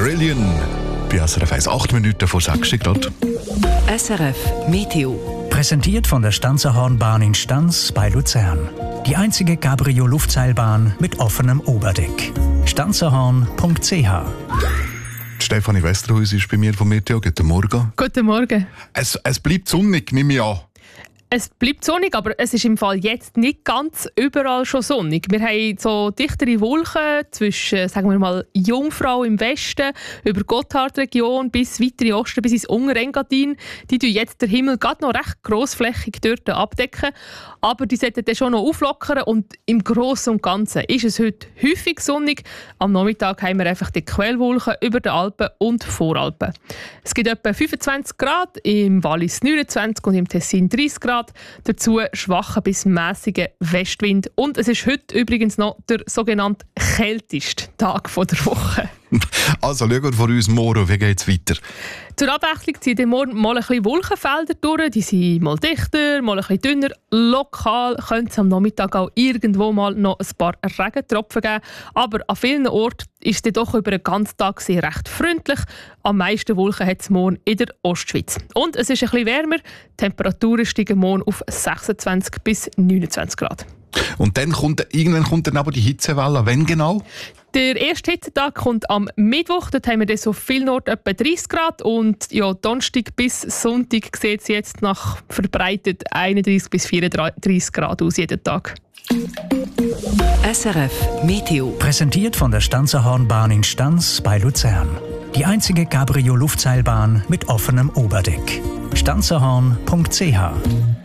Marillion. Bei SRF 1, 8 Minuten vor 6 Grad. SRF Meteo. Präsentiert von der Stanzerhornbahn in Stanz bei Luzern. Die einzige Cabrio-Luftseilbahn mit offenem Oberdeck. stanzerhorn.ch. Stefanie Westerhuis ist bei mir vom Meteo. Guten Morgen. Guten Morgen. Es bleibt sonnig, nehme ich an. Es bleibt sonnig, aber es ist im Fall jetzt nicht ganz überall schon sonnig. Wir haben so dichtere Wolken zwischen, sagen wir mal, Jungfrau im Westen, über Gotthardregion bis weiter in Osten, bis ins Unterengadin. Die tun jetzt den Himmel gerade noch recht grossflächig dort abdecken. Aber die sollten dann schon noch auflockern. Und im Großen und Ganzen ist es heute häufig sonnig. Am Nachmittag haben wir einfach die Quellwolken über den Alpen und Voralpen. Es gibt etwa 25 Grad, im Wallis 29 und im Tessin 30 Grad. Dazu schwacher bis mäßiger Westwind. Und es ist heute übrigens noch der sogenannte kälteste Tag der Woche. Also, schauen wir vor uns morgen, wie geht es weiter? Zur Abwechslung ziehen dann morgen mal ein bisschen Wolkenfelder durch. Die sind mal dichter, mal ein bisschen dünner. Lokal könnte es am Nachmittag auch irgendwo mal noch ein paar Regentropfen geben. Aber an vielen Orten ist es dann doch über den ganzen Tag sehr recht freundlich. Am meisten Wolken hat es morgen in der Ostschweiz. Und es ist ein bisschen wärmer. Die Temperaturen steigen morgen auf 26 bis 29 Grad. Und dann irgendwann kommt dann aber die Hitzewelle. Wann genau? Der erste Hitzetag kommt am Mittwoch. Dort haben wir dann so vielen Orten etwa 30 Grad. Und ja, Donnerstag bis Sonntag sieht es jetzt nach verbreitet 31 bis 34 Grad aus jeden Tag. SRF Meteo. Präsentiert von der Stanzerhornbahn in Stanz bei Luzern. Die einzige Cabrio-Luftseilbahn mit offenem Oberdeck. stanzerhorn.ch.